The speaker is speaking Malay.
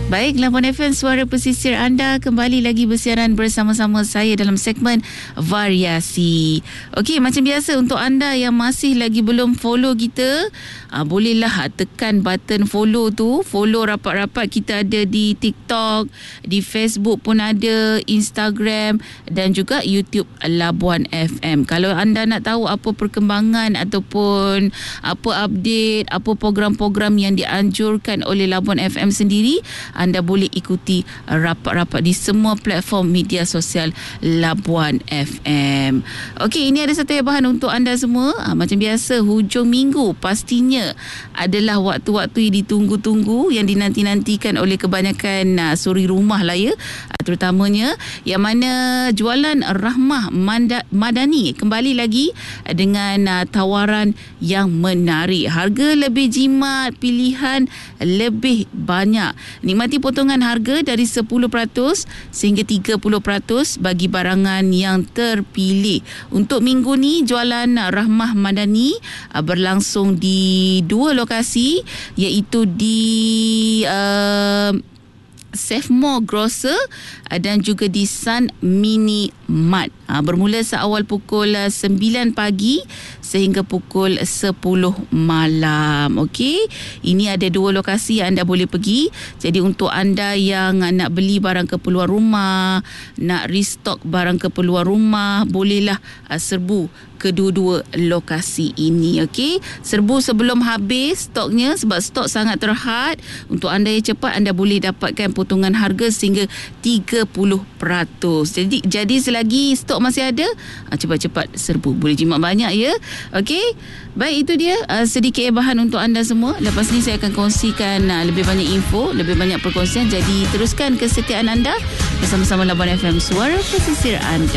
Baik, Labuan FM Suara Pesisir anda kembali lagi bersiaran bersama-sama saya dalam segmen Variasi. Okey, macam biasa untuk anda yang masih lagi belum follow kita, bolehlah tekan button follow tu. Follow rapat-rapat kita ada di TikTok, di Facebook pun ada, Instagram dan juga YouTube Labuan FM. Kalau anda nak tahu apa perkembangan ataupun apa update, apa program-program yang dianjurkan oleh Labuan FM sendiri, anda boleh ikuti rapat-rapat di semua platform media sosial Labuan FM. Okey, ini ada satu bahan untuk anda semua. Macam biasa, hujung minggu pastinya adalah waktu-waktu yang ditunggu-tunggu, yang dinanti-nantikan oleh kebanyakan suri rumah lah ya. Terutamanya yang mana jualan Rahmah Madani kembali lagi dengan tawaran yang menarik. Harga lebih jimat, pilihan lebih banyak. Nikmati potongan harga dari 10% sehingga 30% bagi barangan yang terpilih. Untuk minggu ni, jualan Rahmah Madani berlangsung di dua lokasi, iaitu di Safemore Grocer dan juga di Sun Mini Mart. Bermula seawal pukul 9 pagi sehingga pukul 10 malam. Okey, ini ada dua lokasi yang anda boleh pergi. Jadi untuk anda yang nak beli barang keperluan rumah, nak restock barang keperluan rumah, bolehlah serbu kedua-dua lokasi ini. Okey, serbu sebelum habis stoknya sebab stok sangat terhad. Untuk anda yang cepat, anda boleh dapatkan potongan harga sehingga 30%. Jadi selagi stok masih ada, cepat-cepat serbu. Boleh jimat banyak ya. Okey, baik, itu dia sedikit bahan untuk anda semua. Lepas ni saya akan kongsikan lebih banyak info, lebih banyak perkongsian. Jadi teruskan kesetiaan anda bersama-sama Labuan FM Suara Pesisir anda.